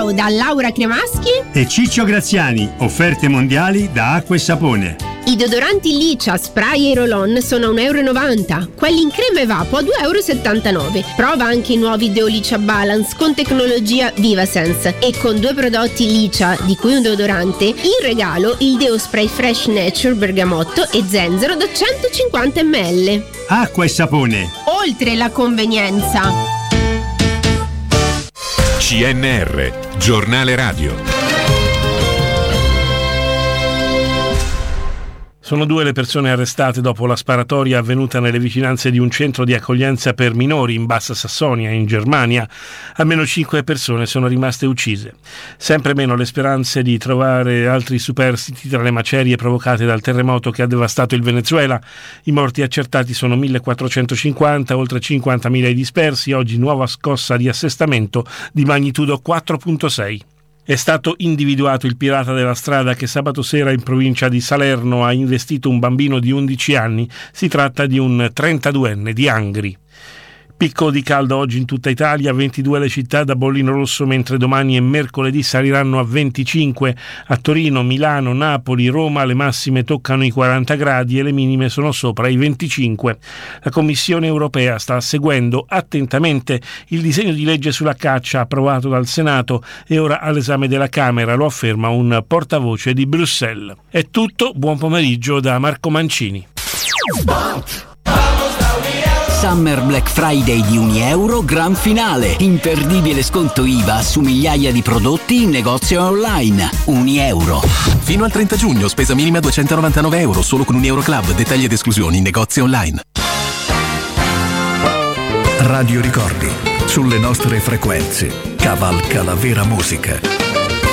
Ciao da Laura Cremaschi e Ciccio Graziani, offerte mondiali da Acqua e Sapone. I deodoranti Licia, spray e roll-on sono a €1,90, quelli in crema e vapo a €2,79. Prova anche i nuovi Deo Licia Balance con tecnologia VivaSense e con 2 prodotti Licia, di cui un deodorante, in regalo il Deo Spray Fresh Nature Bergamotto e Zenzero da 150 ml. Acqua e Sapone. Oltre la convenienza. CNR, giornale radio. Sono 2 le persone arrestate dopo la sparatoria avvenuta nelle vicinanze di un centro di accoglienza per minori in Bassa Sassonia, in Germania. Almeno 5 persone sono rimaste uccise. Sempre meno le speranze di trovare altri superstiti tra le macerie provocate dal terremoto che ha devastato il Venezuela. I morti accertati sono 1450, oltre 50.000 i dispersi. Oggi nuova scossa di assestamento di magnitudo 4.6. È stato individuato il pirata della strada che sabato sera in provincia di Salerno ha investito un bambino di 11 anni. Si tratta di un 32enne di Angri. Picco di caldo oggi in tutta Italia, 22 le città da bollino rosso, mentre domani e mercoledì saliranno a 25. A Torino, Milano, Napoli, Roma le massime toccano i 40 gradi e le minime sono sopra i 25. La Commissione europea sta seguendo attentamente il disegno di legge sulla caccia approvato dal Senato e ora all'esame della Camera, lo afferma un portavoce di Bruxelles. È tutto, buon pomeriggio da Marco Mancini. Summer Black Friday di €1, gran finale. Imperdibile sconto IVA su migliaia di prodotti in negozio online. €1. Fino al 30 giugno, spesa minima €299, solo con €1 Club. Dettagli ed esclusioni in negozio online. Radio Ricordi, sulle nostre frequenze. Cavalca la vera musica.